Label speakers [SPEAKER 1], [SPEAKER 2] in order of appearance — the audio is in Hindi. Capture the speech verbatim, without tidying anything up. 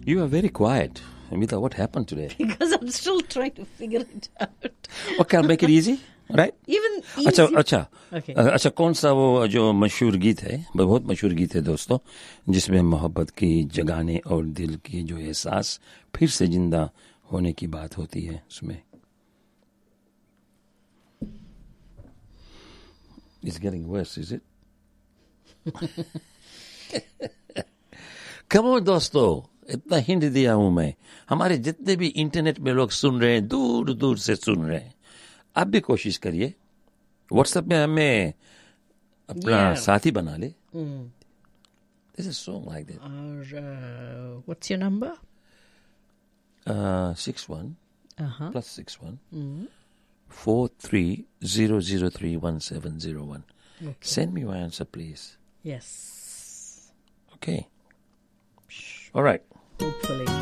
[SPEAKER 1] You are very quiet. Amita, what happened today?
[SPEAKER 2] Because I'm still trying to figure it out.
[SPEAKER 1] Okay, I'll make it easy, right?
[SPEAKER 2] Even easy.
[SPEAKER 1] अच्छा अच्छा
[SPEAKER 2] Okay.
[SPEAKER 1] अच्छा कौन सा वो जो मशहूर गीत है, बहुत मशहूर गीत है दोस्तों, जिसमें मोहब्बत की जगाने और दिल की जो एहसास फिर से जिंदा होने की बात होती है उसमें. It's getting worse, is it? Come on दोस्तों, इतना हिंट दिया हूं मैं. हमारे जितने भी इंटरनेट में लोग सुन रहे हैं, दूर दूर से सुन रहे हैं, आप भी कोशिश करिए. व्हाट्सएप में हमें अपना
[SPEAKER 2] Yeah.
[SPEAKER 1] साथी बना ले.
[SPEAKER 2] Mm.
[SPEAKER 1] There's a song like that.
[SPEAKER 2] Or, uh, what's your number?
[SPEAKER 1] Uh, six one
[SPEAKER 2] Uh-huh.
[SPEAKER 1] plus six one
[SPEAKER 2] Mm.
[SPEAKER 1] four three zero zero three one seven zero one.
[SPEAKER 2] Okay.
[SPEAKER 1] Send me your answer, please.
[SPEAKER 2] Yes.
[SPEAKER 1] Okay. All right.
[SPEAKER 2] Hopefully.